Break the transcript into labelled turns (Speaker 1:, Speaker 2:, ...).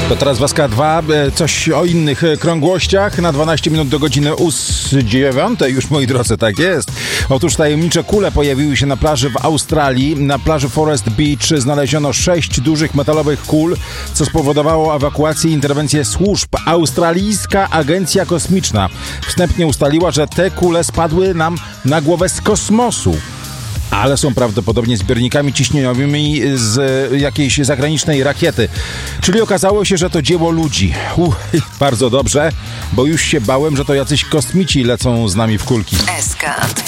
Speaker 1: To teraz Waska 2, coś o innych krągłościach. Na 12 minut do godziny 9 już, moi drodzy, tak jest. Otóż tajemnicze kule pojawiły się na plaży w Australii. Na plaży Forest Beach znaleziono 6 dużych metalowych kul, co spowodowało ewakuację i interwencję służb. Australijska Agencja Kosmiczna wstępnie ustaliła, że te kule spadły nam na głowę z kosmosu, ale są prawdopodobnie zbiornikami ciśnieniowymi z jakiejś zagranicznej rakiety. Czyli okazało się, że to dzieło ludzi. Bardzo dobrze, bo już się bałem, że to jacyś kosmici lecą z nami w kulki.
Speaker 2: SK.